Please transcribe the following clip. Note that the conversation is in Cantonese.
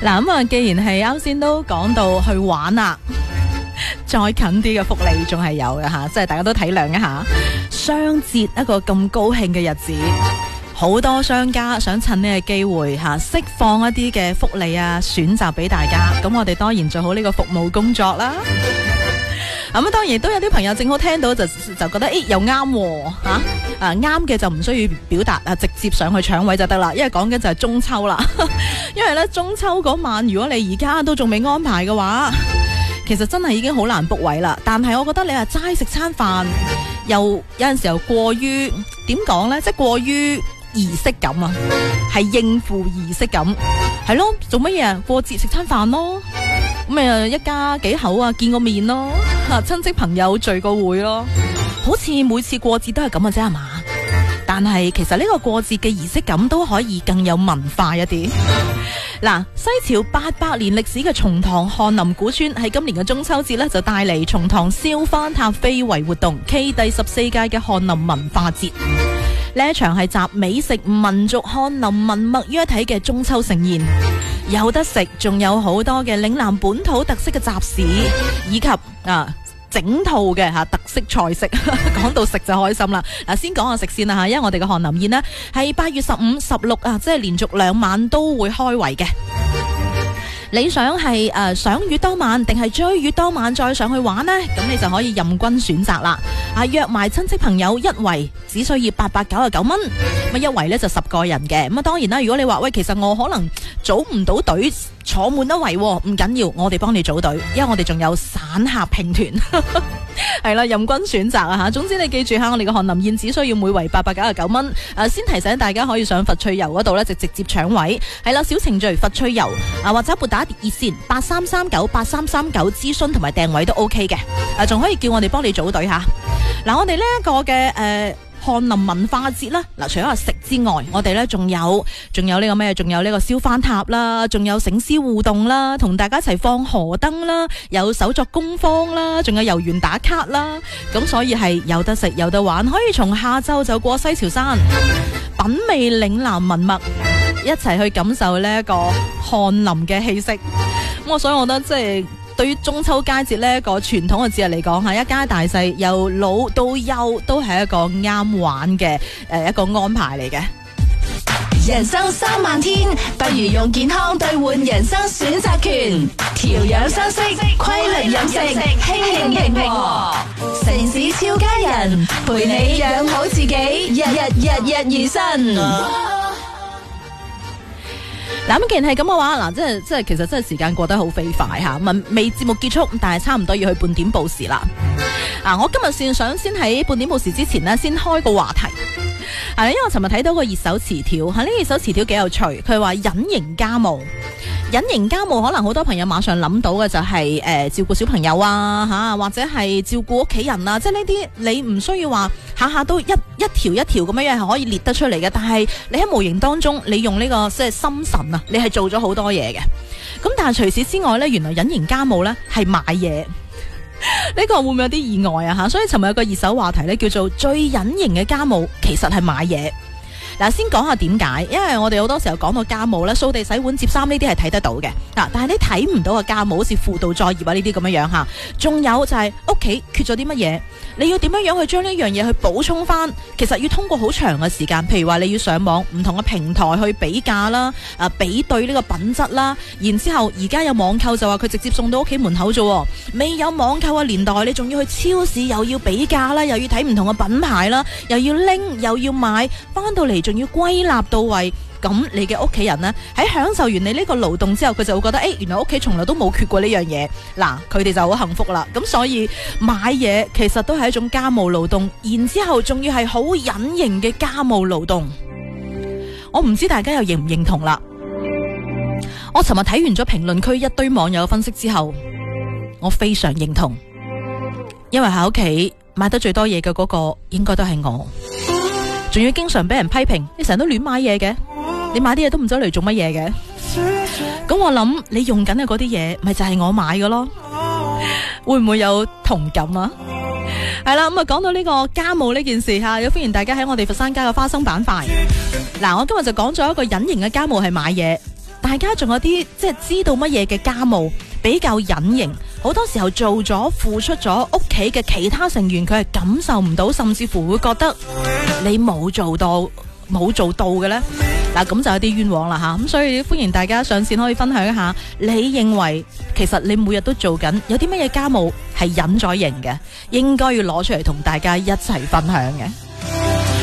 嗱咁啊，既然係啱先都講到去玩啦，再近啲嘅福利仲係有嘅吓，即係大家都體諒一下，雙節一個咁高興嘅日子，好多商家想趁呢個機會吓，釋放一啲嘅福利啊，選擇俾大家。咁我哋當然做好呢個服務工作啦。咁當然都有啲朋友正好聽到就覺得又啱啱嘅就唔需要表達直接上去搶位就得啦，因為講緊就係中秋啦。因為咧中秋嗰晚，如果你而家都仲未安排嘅話，其實真係已經好難 book 位啦。但係我覺得你話齋食餐飯，有陣時候過於點講呢？即係過於儀式感啊，係應付儀式感，係咯，做乜嘢啊？過節食餐飯咯。咁一家幾口啊，見個面咯，親戚朋友聚個會咯，好似每次過節都係咁嘅啫，係嘛？但係其實呢個過節嘅儀式感都可以更有文化一啲。嗱，西樵800年歷史嘅松塘翰林古村喺今年嘅中秋節呢，就帶嚟松塘燒番塔非遺活動暨第14屆嘅翰林文化節。呢一場係集美食、民族、翰林文墨於一體嘅中秋盛宴，有得食，仲有好多嘅嶺南本土特色嘅集市，以及整套嘅特色菜式。講到食就開心啦。嗱，先講下食先啦吓，因為我哋嘅翰林宴呢係8月15、16即係連續2晚都會開圍嘅。你想係賞月當晚定係追月當晚再上去玩呢？咁你就可以任君選擇啦。約埋親戚朋友一圍只需要899蚊，咁一圍呢就10個人嘅。咁當然啦，如果你話喂，其實我可能組唔到隊坐滿一圍，唔緊要，我哋幫你組隊，因為我哋仲有散客拼團。係啦，任君選擇啊吓。總之你記住下，我哋嘅翰林宴只需要每圍899蚊。先提醒大家可以上佛趣遊嗰度呢，就直接搶位。係啦，小程序佛趣遊或者撥打熱線83398339諮詢同埋訂位都 OK 嘅。仲可以叫我哋幫你組隊吓。嗱，我哋呢一個嘅翰林文化節啦，嗱，除咗話食之外，我哋咧仲有呢個咩？仲有呢個燒番塔啦，仲有醒獅互動啦，同大家一齊放河燈啦，有手作工坊啦，仲有遊園打卡啦，咁所以係有得食有得玩，可以從下晝就過西樵山，品味嶺南文墨，一齊去感受呢一個翰林嘅氣息。咁所以我覺得即係對於中秋佳節呢一個傳統嘅節日嚟講，係一家大細由老到幼都係一個啱玩嘅一個安排嚟嘅。 人生3萬天，不如用健康兌換人生選擇權。調養生息，規律飲食，輕盈平和。城市超家人，陪你養好自己，日如新。 嗱，咁既然係咁嘅話，嗱，即係其實真係時間過得好飛快吓，未節目結束，但係差唔多要去半點報時啦。我今日想先喺半點報時之前呢，先開個話題。因為我尋日睇到個熱搜詞條，呢熱搜詞條幾有趣，佢話隱形家務。隱形家務可能好多朋友馬上諗到嘅就係照顧小朋友啊或者係照顧屋企人啊，即係呢啲你唔需要話下下都一條一條咁樣係可以列得出嚟嘅，但係你喺無形當中你用呢個即係心神啊，你係做咗好多嘢嘅。咁但係除此之外呢，原來隱形家務呢係買嘢，呢個會唔會有啲意外啊？所以尋日有個熱搜話題呢，叫做最隱形嘅家務其實係買嘢。嗱，先講下點解，因為我哋好多時候講到家務咧，掃地、洗碗、摺衫呢啲係睇得到嘅，但係你睇唔到嘅家務，好似輔導作業啊呢啲咁樣吓，仲有就係屋企缺咗啲乜嘢，你要點樣去將呢樣嘢去補充翻？其實要通過好長嘅時間，譬如話你要上網唔同嘅平台去比價啦，比對呢個品質啦，然之後而家有網購就話佢直接送到屋企門口啫，未有網購嘅年代，你仲要去超市又要比價啦，又要睇唔同嘅品牌啦，又要拎又要買，翻到嚟仲要歸納到位，咁你嘅屋企人呢，喺享受完你呢個勞動之後，佢就會覺得原來屋企從來都冇缺過呢樣嘢，嗱，佢哋就好幸福啦。咁所以買嘢其實都係一種家務勞動，然之後仲要係好隱形嘅家務勞動。我唔知大家又認唔認同啦。我尋日睇完咗評論區一堆網友分析之後，我非常認同，因為喺屋企買得最多嘢嘅嗰個應該都係我。仲要經常俾人批評，你成日都亂買嘢嘅，你買啲嘢都唔知嚟做乜嘢嘅。咁我諗你用緊嘅嗰啲嘢，咪就係我買嘅咯。會唔會有同感啊？係啦，咁講到呢個家務呢件事吓，有歡迎大家喺我哋佛山街嘅花生板塊。嗱，我今日就講咗一個隱形嘅家務係買嘢， 大家仲有啲即係知道乜嘢嘅家務比較隱形，好多時候做咗付出咗，屋企嘅其他成員佢係感受唔到，甚至乎會覺得你冇做到嘅呢。嗱，咁就有啲冤枉啦吓，咁所以歡迎大家上線可以分享一下，你認為其實你每日都做緊有啲乜嘢家務係隱咗形嘅，應該要攞出嚟同大家一齊分享嘅。